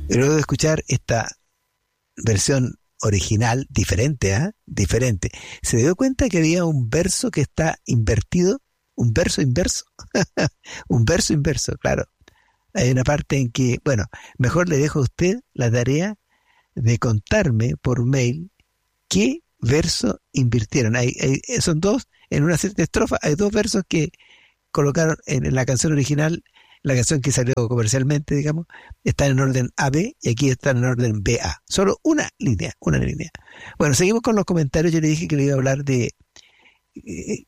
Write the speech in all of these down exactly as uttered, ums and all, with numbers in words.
Y luego de escuchar esta versión original, diferente, ¿ah? ¿eh? Diferente. Se dio cuenta que había un verso que está invertido, un verso inverso, un verso inverso, claro. Hay una parte en que, bueno, mejor le dejo a usted la tarea de contarme por mail qué verso invirtieron. Hay, hay, son dos, en una cierta estrofa, hay dos versos que colocaron en, en la canción original, la canción que salió comercialmente, digamos, está en orden A B y aquí está en orden B A. Solo una línea, una línea. Bueno, seguimos con los comentarios. Yo le dije que le iba a hablar de, eh,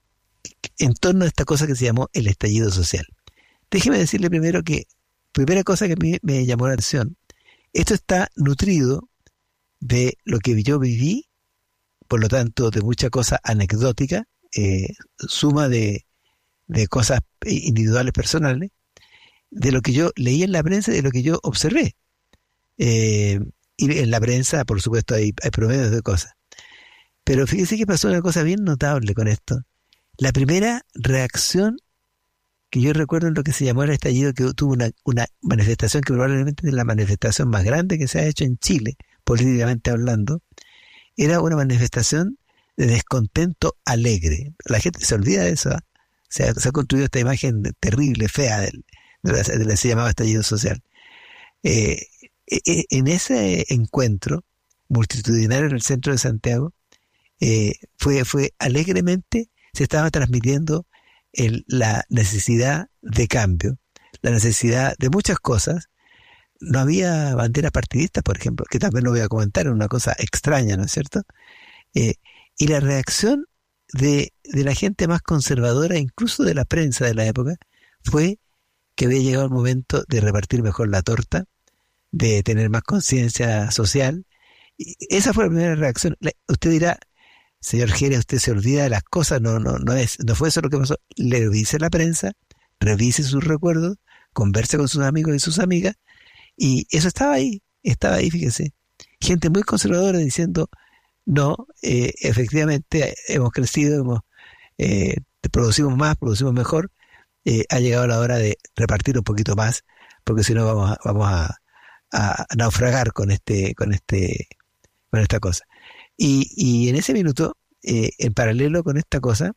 en torno a esta cosa que se llamó el estallido social. Déjeme decirle primero que, primera cosa que a mí me llamó la atención, esto está nutrido de lo que yo viví, por lo tanto, de mucha cosa anecdótica, eh, suma de, de cosas individuales, personales, de lo que yo leí en la prensa y de lo que yo observé. Eh, y en la prensa, por supuesto, hay, hay promedios de cosas. Pero fíjese que pasó una cosa bien notable con esto. La primera reacción que yo recuerdo en lo que se llamó el estallido, que tuvo una, una manifestación que probablemente es la manifestación más grande que se ha hecho en Chile, políticamente hablando, era una manifestación de descontento alegre. La gente se olvida de eso, ¿eh? se, ha, se ha construido esta imagen terrible, fea, del, de la, de la que se llamaba estallido social. Eh, eh, en ese encuentro multitudinario en el centro de Santiago, eh, fue, fue alegremente, se estaba transmitiendo El, la necesidad de cambio, la necesidad de muchas cosas. No había banderas partidistas, por ejemplo, que también lo voy a comentar, una cosa extraña, ¿no es cierto? Eh, y la reacción de, de la gente más conservadora, incluso de la prensa de la época, fue que había llegado el momento de repartir mejor la torta, de tener más conciencia social. Y esa fue la primera reacción. La, usted dirá, señor Jerez, usted se olvida de las cosas, no, no, no es, no fue eso lo que pasó. Le revise la prensa, revise sus recuerdos, converse con sus amigos y sus amigas, y eso estaba ahí, estaba ahí, fíjese. Gente muy conservadora diciendo, no, eh, efectivamente hemos crecido, hemos, eh, producimos más, producimos mejor, eh, ha llegado la hora de repartir un poquito más, porque si no vamos a, vamos a, a naufragar con este, con este, con esta cosa. Y, y en ese minuto, eh, en paralelo con esta cosa,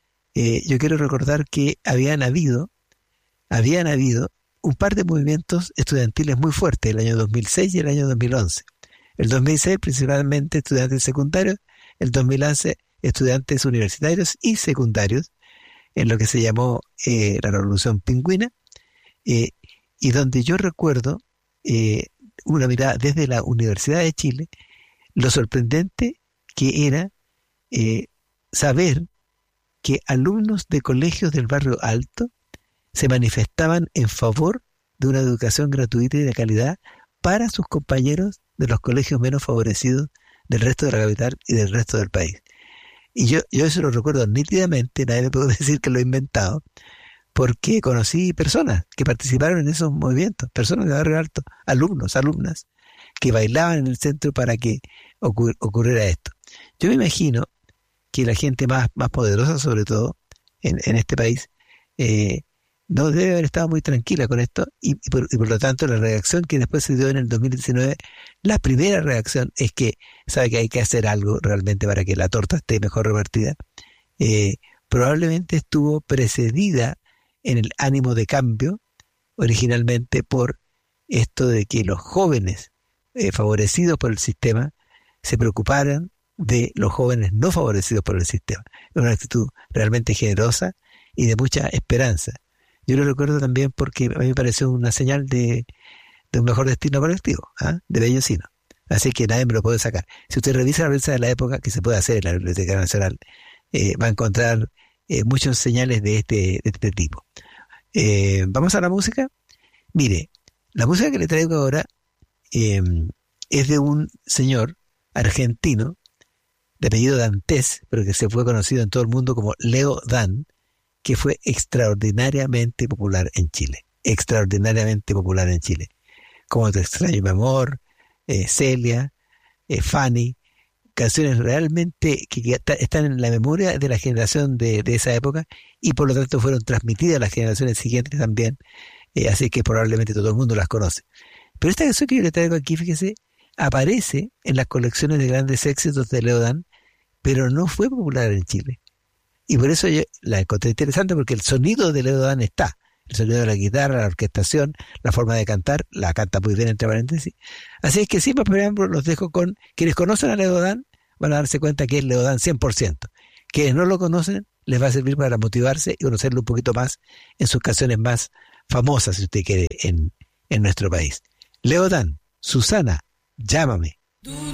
eh, yo quiero recordar que habían habido, habían habido un par de movimientos estudiantiles muy fuertes, el año dos mil seis y el año dos mil once. El dos mil seis principalmente estudiantes secundarios, el dos mil once estudiantes universitarios y secundarios, en lo que se llamó eh, la Revolución Pingüina, eh, y donde yo recuerdo eh, una mirada desde la Universidad de Chile, lo sorprendente que era eh, saber que alumnos de colegios del barrio alto se manifestaban en favor de una educación gratuita y de calidad para sus compañeros de los colegios menos favorecidos del resto de la capital y del resto del país. Y yo, yo eso lo recuerdo nítidamente, nadie me puede decir que lo he inventado, porque conocí personas que participaron en esos movimientos, personas de barrio alto, alumnos, alumnas, que bailaban en el centro para que ocur- ocurriera esto. Yo me imagino que la gente más, más poderosa, sobre todo, en, en este país, eh, no debe haber estado muy tranquila con esto, y, y, por, y por lo tanto la reacción que después se dio en el dos mil diecinueve, la primera reacción es que sabe que hay que hacer algo realmente para que la torta esté mejor repartida. Eh, probablemente estuvo precedida en el ánimo de cambio originalmente por esto de que los jóvenes eh, favorecidos por el sistema se preocuparan de los jóvenes no favorecidos por el sistema. Es una actitud realmente generosa y de mucha esperanza. Yo lo recuerdo también porque a mí me pareció una señal de, de un mejor destino colectivo, ¿eh? De Bellocino. Así que nadie me lo puede sacar. Si usted revisa la prensa de la época, que se puede hacer en la Biblioteca Nacional, eh, va a encontrar eh, muchos señales de este, de este tipo. Eh, ¿Vamos a la música? Mire, la música que le traigo ahora eh, es de un señor argentino de apellido Dantes, pero que se fue conocido en todo el mundo como Leo Dan, que fue extraordinariamente popular en Chile. Extraordinariamente popular en Chile. Como Te extraño, mi amor, eh, Celia, eh, Fanny, canciones realmente que, que están en la memoria de la generación de, de esa época y por lo tanto fueron transmitidas a las generaciones siguientes también, eh, así que probablemente todo el mundo las conoce. Pero esta canción que yo le traigo aquí, fíjese, aparece en las colecciones de grandes éxitos de Leodán, pero no fue popular en Chile. Y por eso yo la encontré interesante, porque el sonido de Leodán está. El sonido de la guitarra, la orquestación, la forma de cantar, la canta muy bien entre paréntesis. Así es que sí, por ejemplo, los dejo con quienes conocen a Leodán, van a darse cuenta que es Leodán cien por ciento. Quienes no lo conocen, les va a servir para motivarse y conocerlo un poquito más en sus canciones más famosas, si usted quiere, en, en nuestro país. Leodán, Susana, llámame.